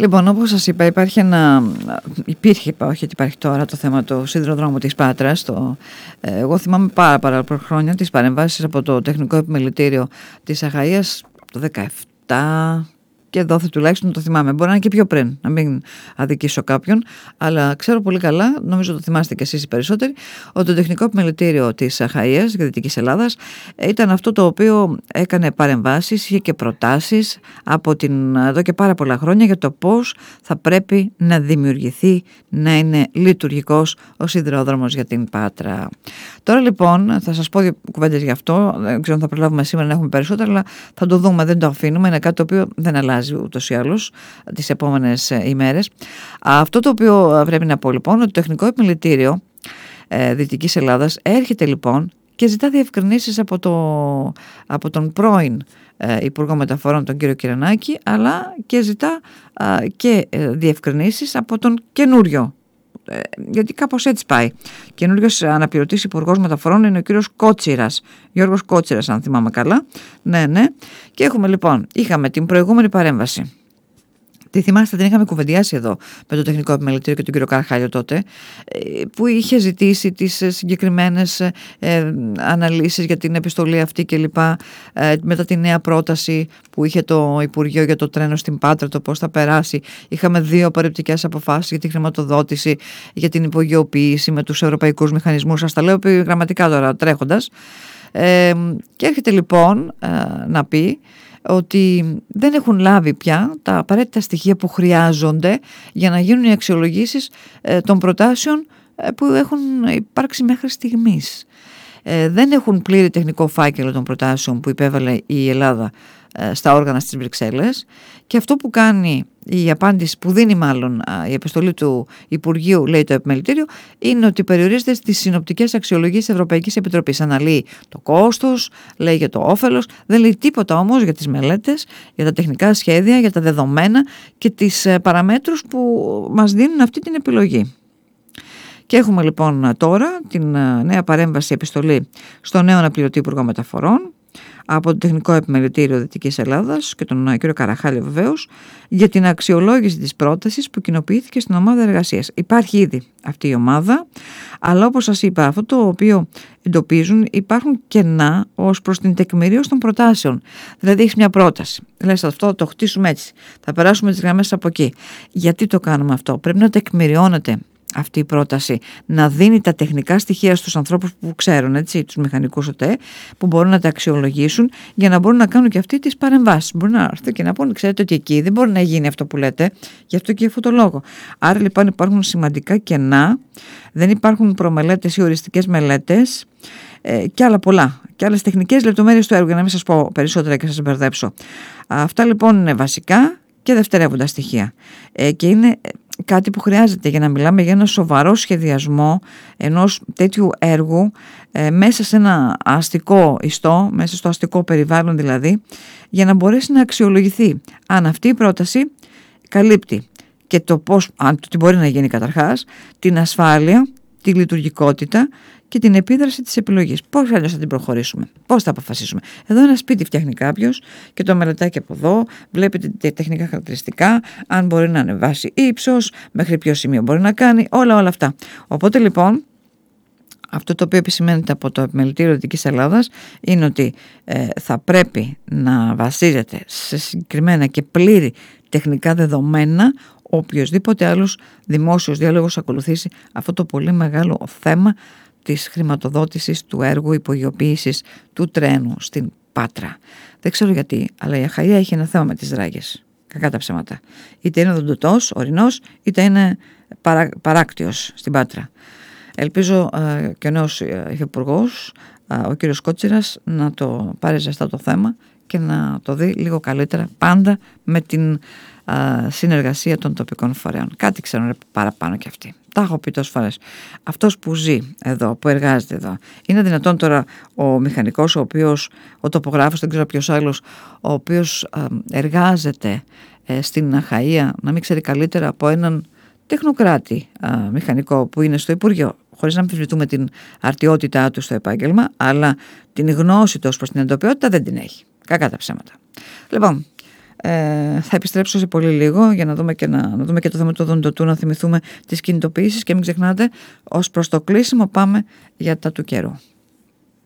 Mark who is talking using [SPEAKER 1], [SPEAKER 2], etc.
[SPEAKER 1] Λοιπόν, όπως σας είπα, υπήρχε, όχι ότι υπάρχει τώρα, το θέμα του σιδηροδρόμου της Πάτρας. Εγώ θυμάμαι πάρα χρόνια τις παρεμβάσεις από το Τεχνικό Επιμελητήριο της Αχαΐας το 2017. Και εδώ τουλάχιστον το θυμάμαι. Μπορεί να είναι και πιο πριν, να μην αδικήσω κάποιον, αλλά ξέρω πολύ καλά, νομίζω το θυμάστε κι εσείς οι περισσότεροι, ότι το Τεχνικό Επιμελητήριο της Αχαΐας και Δυτικής Ελλάδας ήταν αυτό το οποίο έκανε παρεμβάσεις, είχε και προτάσεις εδώ και πάρα πολλά χρόνια για το πώς θα πρέπει να δημιουργηθεί, να είναι λειτουργικός ο σιδηρόδρομος για την Πάτρα. Τώρα λοιπόν θα σας πω δύο κουβέντες γι' αυτό. Δεν ξέρω αν θα προλάβουμε σήμερα να έχουμε περισσότερα, αλλά θα το δούμε, δεν το αφήνουμε. Είναι κάτι το οποίο δεν αλλάζει ούτως ή άλλως τις επόμενες ημέρες. Αυτό το οποίο πρέπει να πω λοιπόν, ότι το Τεχνικό Επιμελητήριο Δυτικής Ελλάδας έρχεται λοιπόν και ζητά διευκρινήσεις από τον πρώην Υπουργό Μεταφορών, τον κύριο Κυρανάκη, αλλά και ζητά και διευκρινήσεις από τον καινούριο, γιατί κάπως έτσι πάει. Καινούριος αναπληρωτής Υπουργός Μεταφορών είναι ο κύριος Κότσιρας, Γιώργος Κότσιρας, αν θυμάμαι καλά. Ναι. Και είχαμε την προηγούμενη παρέμβαση. Τη θυμάστε, την είχαμε κουβεντιάσει εδώ με το Τεχνικό Επιμελητήριο και τον κύριο Καρχάλιο τότε, που είχε ζητήσει τις συγκεκριμένες αναλύσεις για την επιστολή αυτή κλπ. Μετά τη νέα πρόταση που είχε το Υπουργείο για το τρένο στην Πάτρα, το πώς θα περάσει. Είχαμε 2 παρεπτικές αποφάσεις για τη χρηματοδότηση, για την υπογειοποίηση με τους ευρωπαϊκούς μηχανισμούς. Σας τα λέω γραμματικά τώρα τρέχοντας. Και έρχεται λοιπόν να πει ότι δεν έχουν λάβει πια τα απαραίτητα στοιχεία που χρειάζονται για να γίνουν οι αξιολογήσεις των προτάσεων που έχουν υπάρξει μέχρι στιγμής. Δεν έχουν πλήρη τεχνικό φάκελο των προτάσεων που υπέβαλε η Ελλάδα στα όργανα στις Βρυξέλλες, και αυτό που κάνει η απάντηση που δίνει μάλλον η επιστολή του Υπουργείου, λέει το Επιμελητήριο, είναι ότι περιορίζεται στις συνοπτικές αξιολογήσεις της Ευρωπαϊκής Επιτροπής. Αναλύει το κόστος, λέει για το όφελος, δεν λέει τίποτα όμως για τις μελέτες, για τα τεχνικά σχέδια, για τα δεδομένα και τις παραμέτρους που μας δίνουν αυτή την επιλογή. Και έχουμε λοιπόν τώρα την νέα παρέμβαση επιστολή στο νέο αναπληρωτή Υπουργό Μεταφορών από το Τεχνικό Επιμελητήριο Δυτικής Ελλάδας και τον κύριο Καραχάλιο βεβαίως, για την αξιολόγηση της πρότασης που κοινοποιήθηκε στην ομάδα εργασίας. Υπάρχει ήδη αυτή η ομάδα, αλλά όπως σας είπα, αυτό το οποίο εντοπίζουν, υπάρχουν κενά ως προς την τεκμηρίωση των προτάσεων. Δηλαδή έχεις μια πρόταση, λες αυτό θα το χτίσουμε έτσι, θα περάσουμε τις γραμμές από εκεί. Γιατί το κάνουμε αυτό? Πρέπει να τεκμηριώνεται αυτή η πρόταση, να δίνει τα τεχνικά στοιχεία στους ανθρώπους που ξέρουν, έτσι, τους μηχανικούς ΟΤΕ, που μπορούν να τα αξιολογήσουν για να μπορούν να κάνουν και αυτοί τις παρεμβάσεις. Μπορούν να έρθουν και να πούνε, ξέρετε ότι εκεί δεν μπορεί να γίνει αυτό που λέτε, γι' αυτό και γι' αυτό το λόγο. Άρα λοιπόν υπάρχουν σημαντικά κενά, δεν υπάρχουν προμελέτες ή οριστικές μελέτες και άλλα πολλά. Και άλλες τεχνικές λεπτομέρειες του έργου, για να μην σας πω περισσότερα και σας μπερδέψω. Αυτά λοιπόν είναι βασικά και δευτερεύοντα στοιχεία. Και είναι κάτι που χρειάζεται για να μιλάμε για ένα σοβαρό σχεδιασμό ενός τέτοιου έργου μέσα σε ένα αστικό ιστό, μέσα στο αστικό περιβάλλον δηλαδή, για να μπορέσει να αξιολογηθεί αν αυτή η πρόταση καλύπτει και το πώς, τι μπορεί να γίνει καταρχάς, την ασφάλεια, τη λειτουργικότητα και την επίδραση της επιλογής. Πώς αλλιώς θα την προχωρήσουμε, πώς θα αποφασίσουμε? Εδώ ένα σπίτι φτιάχνει κάποιος και το μελετάει και από εδώ, βλέπει τα τεχνικά χαρακτηριστικά, αν μπορεί να ανεβάσει ύψος, μέχρι ποιο σημείο μπορεί να κάνει, όλα αυτά. Οπότε λοιπόν, αυτό το οποίο επισημαίνεται από το Επιμελητήριο Δυτικής Ελλάδας είναι ότι θα πρέπει να βασίζεται σε συγκεκριμένα και πλήρη τεχνικά δεδομένα οποιοσδήποτε άλλος δημόσιος διάλογος ακολουθήσει αυτό το πολύ μεγάλο θέμα της χρηματοδότησης του έργου υπογειοποίησης του τρένου στην Πάτρα. Δεν ξέρω γιατί, αλλά η Αχαΐα έχει ένα θέμα με τις ράγες. Κακά τα ψέματα. Είτε είναι οδοντοτός, ορεινός, είτε είναι παράκτιος στην Πάτρα. Ελπίζω και ο νέος υφυπουργός, ο κύριος Κότσιρας, να το πάρει ζεστά το θέμα και να το δει λίγο καλύτερα, πάντα με την συνεργασία των τοπικών φορέων. Κάτι ξέρουν παραπάνω κι αυτοί. Τα έχω πει τόσες φορές. Αυτός που ζει εδώ, που εργάζεται εδώ, είναι δυνατόν τώρα ο μηχανικός, ο τοπογράφος, δεν ξέρω ποιος άλλος, ο οποίος εργάζεται στην Αχαΐα, να μην ξέρει καλύτερα από έναν τεχνοκράτη μηχανικό που είναι στο Υπουργείο, χωρίς να αμφισβητούμε την αρτιότητά του στο επάγγελμα, αλλά την γνώση του ως προς την εντοπιότητα δεν την έχει. Κακά τα ψέματα. Λοιπόν, Θα επιστρέψω σε πολύ λίγο για να δούμε και το θέμα του οδοντοτού, να θυμηθούμε τις κινητοποιήσεις και μην ξεχνάτε, ως προς το κλείσιμο πάμε για τα του καιρού.